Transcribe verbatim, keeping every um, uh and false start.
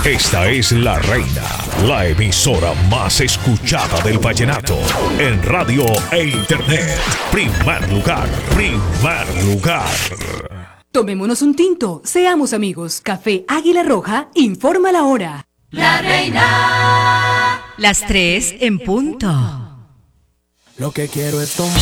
Esta es La Reina, la emisora más escuchada del vallenato en radio e internet. Primer lugar, primer lugar. Tomémonos un tinto, seamos amigos. Café Águila Roja informa la hora. La Reina. Las tres en punto. Lo que quiero es tomar.